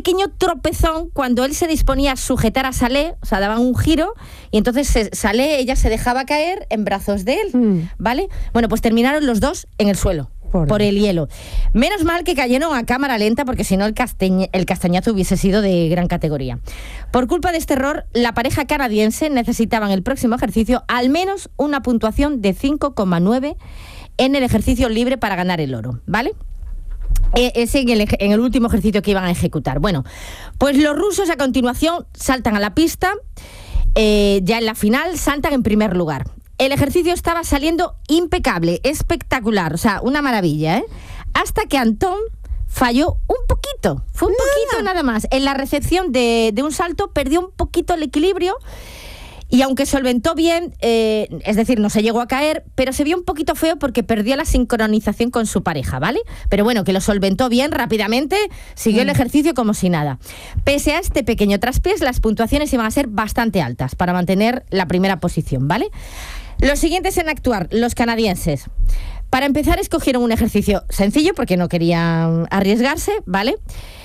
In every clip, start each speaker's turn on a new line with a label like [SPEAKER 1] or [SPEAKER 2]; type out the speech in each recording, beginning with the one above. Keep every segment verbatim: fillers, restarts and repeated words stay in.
[SPEAKER 1] pequeño tropezón cuando él se disponía a sujetar a Saleh, o sea, daban un giro, y entonces se, Saleh, ella se dejaba caer en brazos de él, mm. ¿vale? Bueno, pues terminaron los dos en el suelo. Por, por el hielo. Menos mal que cayeron a cámara lenta, porque si no el, castañ- el castañazo hubiese sido de gran categoría. Por culpa de este error, la pareja canadiense necesitaba en el próximo ejercicio al menos una puntuación de cinco coma nueve en el ejercicio libre para ganar el oro, ¿vale? Ese en el, en el último ejercicio que iban a ejecutar. Bueno, pues los rusos a continuación saltan a la pista, eh, ya en la final saltan en primer lugar. El ejercicio estaba saliendo impecable, espectacular, o sea, una maravilla, ¿eh? Hasta que Antón falló un poquito, fue un nada. poquito nada más. En la recepción de, de un salto perdió un poquito el equilibrio y aunque solventó bien, eh, es decir, no se llegó a caer, pero se vio un poquito feo porque perdió la sincronización con su pareja, ¿vale? Pero bueno, que lo solventó bien rápidamente, siguió mm. el ejercicio como si nada. Pese a este pequeño traspiés, las puntuaciones iban a ser bastante altas para mantener la primera posición, ¿vale? Los siguientes en actuar, los canadienses. Para empezar, escogieron un ejercicio sencillo porque no querían arriesgarse, ¿vale?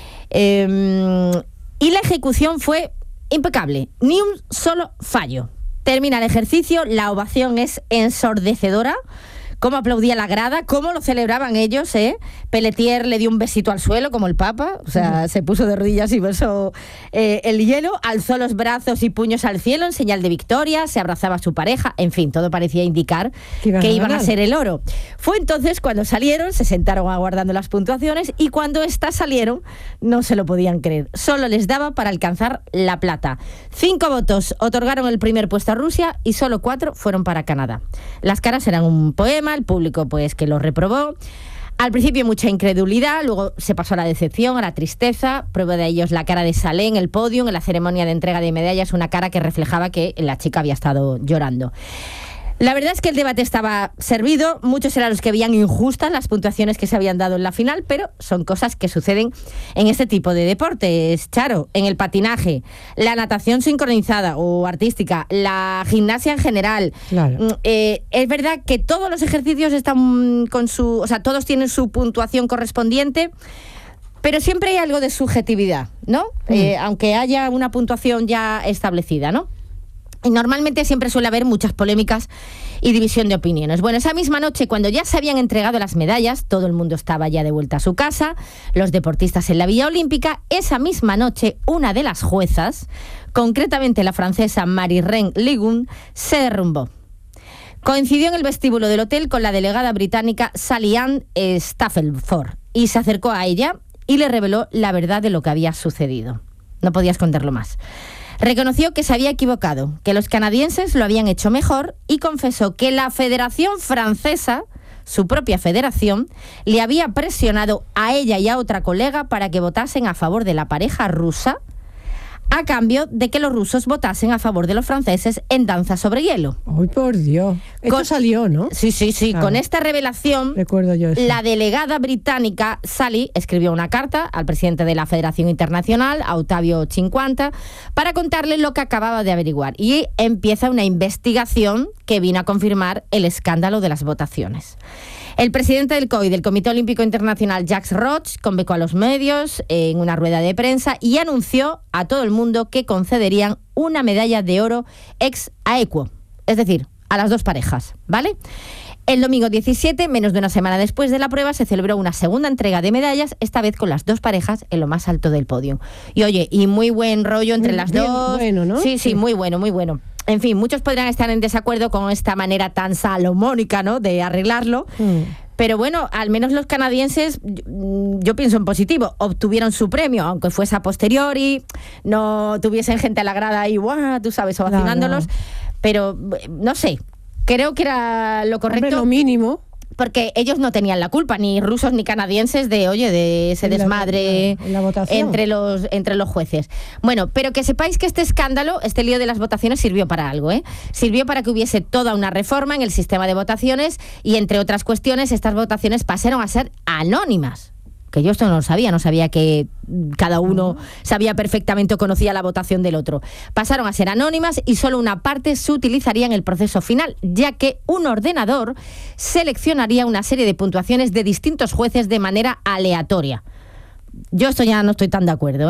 [SPEAKER 1] Eh, y la ejecución fue impecable, ni un solo fallo. Termina el ejercicio, la ovación es ensordecedora. Cómo aplaudía la grada, cómo lo celebraban ellos, ¿eh? Pelletier le dio un besito al suelo, como el Papa, o sea, uh-huh. se puso de rodillas y besó eh, el hielo, alzó los brazos y puños al cielo en señal de victoria, se abrazaba a su pareja, en fin, todo parecía indicar que iban, que a, iban a ser el oro. Fue entonces cuando salieron, se sentaron aguardando las puntuaciones y cuando estas salieron, no se lo podían creer. Solo les daba para alcanzar la plata. Cinco votos otorgaron el primer puesto a Rusia y solo cuatro fueron para Canadá. Las caras eran un poema, el público pues que lo reprobó. Al principio mucha incredulidad, luego se pasó a la decepción, a la tristeza. Prueba de ello es la cara de Saleh en el podio, en la ceremonia de entrega de medallas, una cara que reflejaba que la chica había estado llorando. La verdad es que el debate estaba servido, muchos eran los que veían injustas las puntuaciones que se habían dado en la final, pero son cosas que suceden en este tipo de deportes, Charo. En el patinaje, la natación sincronizada o artística, la gimnasia en general. Claro. Eh, es verdad que todos los ejercicios están con su, o sea, todos tienen su puntuación correspondiente, pero siempre hay algo de subjetividad, ¿no? Mm. Eh, aunque haya una puntuación ya establecida, ¿no? Y normalmente siempre suele haber muchas polémicas y división de opiniones. Bueno, esa misma noche, cuando ya se habían entregado las medallas, todo el mundo estaba ya de vuelta a su casa, los deportistas en la Villa Olímpica, esa misma noche, una de las juezas, concretamente la francesa Marie-Reine Ligon, se derrumbó. Coincidió en el vestíbulo del hotel con la delegada británica Sally Ann Staffordford y se acercó a ella y le reveló la verdad de lo que había sucedido. No podía esconderlo más. Reconoció que se había equivocado, que los canadienses lo habían hecho mejor y confesó que la Federación Francesa, su propia federación, le había presionado a ella y a otra colega para que votasen a favor de la pareja rusa a cambio de que los rusos votasen a favor de los franceses en danza sobre hielo.
[SPEAKER 2] ¡Ay, por Dios! Esto con... salió, ¿no?
[SPEAKER 1] Sí, sí, sí. Claro. Con esta revelación,
[SPEAKER 2] recuerdo yo eso.
[SPEAKER 1] La delegada británica Sally escribió una carta al presidente de la Federación Internacional, a Ottavio Cinquanta, para contarle lo que acababa de averiguar. Y empieza una investigación que vino a confirmar el escándalo de las votaciones. El presidente del C O I, del Comité Olímpico Internacional, Jacques Roch, convocó a los medios en una rueda de prensa y anunció a todo el mundo que concederían una medalla de oro ex aequo, es decir, a las dos parejas, ¿vale? El domingo diecisiete, menos de una semana después de la prueba, se celebró una segunda entrega de medallas, esta vez con las dos parejas en lo más alto del podio. Y oye, y muy buen rollo entre las
[SPEAKER 2] Bien,
[SPEAKER 1] dos.
[SPEAKER 2] Bueno, ¿no?
[SPEAKER 1] Sí, sí, muy bueno, muy bueno. En fin, muchos podrían estar en desacuerdo con esta manera tan salomónica, ¿no?, de arreglarlo. Mm. Pero bueno, al menos los canadienses, yo, yo pienso en positivo, obtuvieron su premio, aunque fuese a posteriori, no tuviesen gente a la grada ahí, ¡guau!, tú sabes, ovacionándolos. Claro. Pero, no sé, creo que era lo correcto.
[SPEAKER 2] Hombre, lo mínimo.
[SPEAKER 1] Porque ellos no tenían la culpa, ni rusos ni canadienses, de, oye, de ese desmadre
[SPEAKER 2] la, la, la
[SPEAKER 1] entre los entre los jueces. Bueno, pero que sepáis que este escándalo, este lío de las votaciones sirvió para algo, ¿eh? Sirvió para que hubiese toda una reforma en el sistema de votaciones y, entre otras cuestiones, estas votaciones pasaron a ser anónimas. Que yo esto no lo sabía, no sabía que cada uno sabía perfectamente o conocía la votación del otro. Pasaron a ser anónimas y solo una parte se utilizaría en el proceso final, ya que un ordenador seleccionaría una serie de puntuaciones de distintos jueces de manera aleatoria. Yo esto ya no estoy tan de acuerdo, ¿eh?